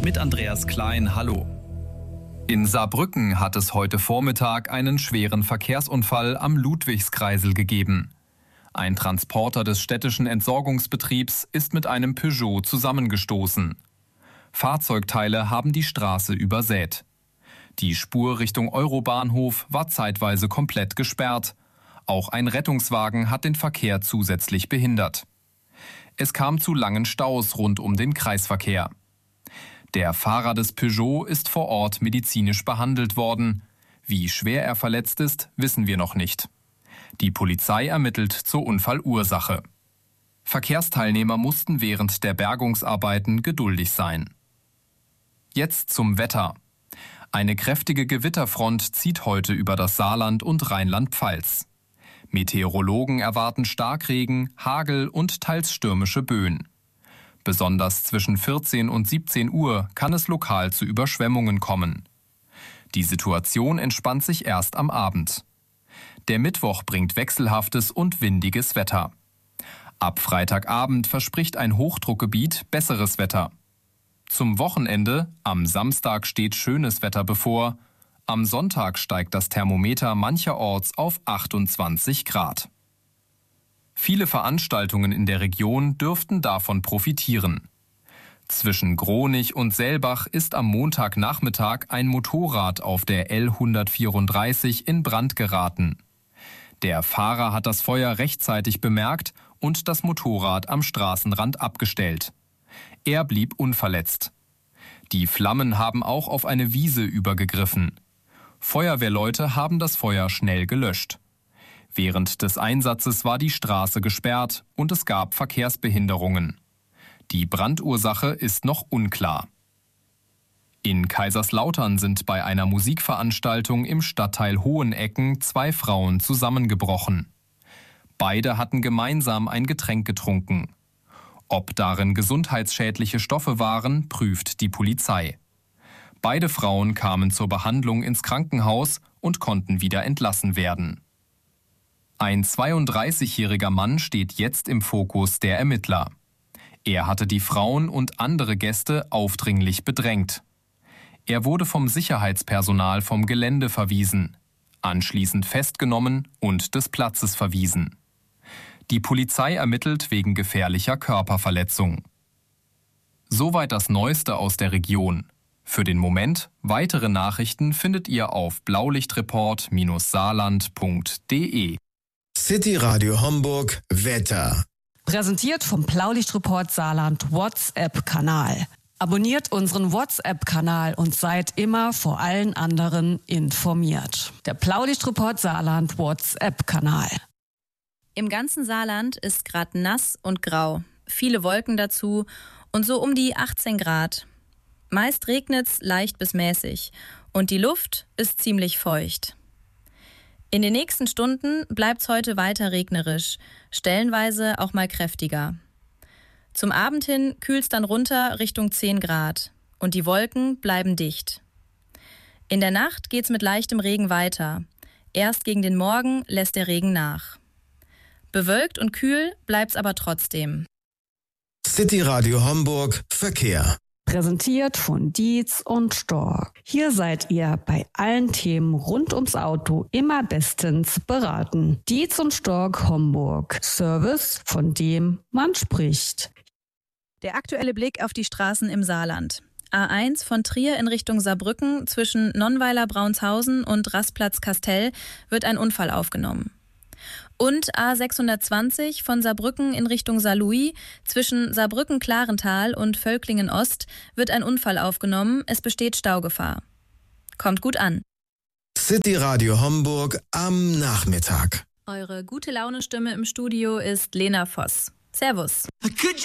mit Andreas Klein. Hallo. In Saarbrücken hat es heute Vormittag einen schweren Verkehrsunfall am Ludwigskreisel gegeben. Ein Transporter des städtischen Entsorgungsbetriebs ist mit einem Peugeot zusammengestoßen. Fahrzeugteile haben die Straße übersät. Die Spur Richtung Eurobahnhof war zeitweise komplett gesperrt. Auch ein Rettungswagen hat den Verkehr zusätzlich behindert. Es kam zu langen Staus rund um den Kreisverkehr. Der Fahrer des Peugeot ist vor Ort medizinisch behandelt worden. Wie schwer er verletzt ist, wissen wir noch nicht. Die Polizei ermittelt zur Unfallursache. Verkehrsteilnehmer mussten während der Bergungsarbeiten geduldig sein. Jetzt zum Wetter. Eine kräftige Gewitterfront zieht heute über das Saarland und Rheinland-Pfalz. Meteorologen erwarten Starkregen, Hagel und teils stürmische Böen. Besonders zwischen 14 und 17 Uhr kann es lokal zu Überschwemmungen kommen. Die Situation entspannt sich erst am Abend. Der Mittwoch bringt wechselhaftes und windiges Wetter. Ab Freitagabend verspricht ein Hochdruckgebiet besseres Wetter. Zum Wochenende, am Samstag steht schönes Wetter bevor. Am Sonntag steigt das Thermometer mancherorts auf 28 Grad. Viele Veranstaltungen in der Region dürften davon profitieren. Zwischen Gronich und Selbach ist am Montagnachmittag ein Motorrad auf der L134 in Brand geraten. Der Fahrer hat das Feuer rechtzeitig bemerkt und das Motorrad am Straßenrand abgestellt. Er blieb unverletzt. Die Flammen haben auch auf eine Wiese übergegriffen. Feuerwehrleute haben das Feuer schnell gelöscht. Während des Einsatzes war die Straße gesperrt und es gab Verkehrsbehinderungen. Die Brandursache ist noch unklar. In Kaiserslautern sind bei einer Musikveranstaltung im Stadtteil Hohenecken 2 Frauen zusammengebrochen. Beide hatten gemeinsam ein Getränk getrunken. Ob darin gesundheitsschädliche Stoffe waren, prüft die Polizei. Beide Frauen kamen zur Behandlung ins Krankenhaus und konnten wieder entlassen werden. Ein 32-jähriger Mann steht jetzt im Fokus der Ermittler. Er hatte die Frauen und andere Gäste aufdringlich bedrängt. Er wurde vom Sicherheitspersonal vom Gelände verwiesen, anschließend festgenommen und des Platzes verwiesen. Die Polizei ermittelt wegen gefährlicher Körperverletzung. Soweit das Neueste aus der Region. Für den Moment, weitere Nachrichten findet ihr auf blaulichtreport-saarland.de. City Radio Homburg Wetter. Präsentiert vom Blaulichtreport Saarland WhatsApp-Kanal. Abonniert unseren WhatsApp-Kanal und seid immer vor allen anderen informiert. Der Blaulichtreport Saarland WhatsApp-Kanal. Im ganzen Saarland ist gerade nass und grau. Viele Wolken dazu und so um die 18 Grad. Meist regnet's leicht bis mäßig und die Luft ist ziemlich feucht. In den nächsten Stunden bleibt's heute weiter regnerisch, stellenweise auch mal kräftiger. Zum Abend hin kühlt's dann runter Richtung 10 Grad und die Wolken bleiben dicht. In der Nacht geht's mit leichtem Regen weiter. Erst gegen den Morgen lässt der Regen nach. Bewölkt und kühl bleibt's aber trotzdem. City Radio Homburg Verkehr. Präsentiert von Dietz und Stork. Hier seid ihr bei allen Themen rund ums Auto immer bestens beraten. Dietz und Stork Homburg. Service, von dem man spricht. Der aktuelle Blick auf die Straßen im Saarland. A1 von Trier in Richtung Saarbrücken zwischen Nonnweiler-Braunshausen und Rastplatz-Kastell wird ein Unfall aufgenommen. Und A620 von Saarbrücken in Richtung Saarlouis zwischen Saarbrücken-Klarental und Völklingen-Ost wird ein Unfall aufgenommen. Es besteht Staugefahr. Kommt gut an. City Radio Homburg am Nachmittag. Eure gute Laune-Stimme im Studio ist Lena Voss. Servus.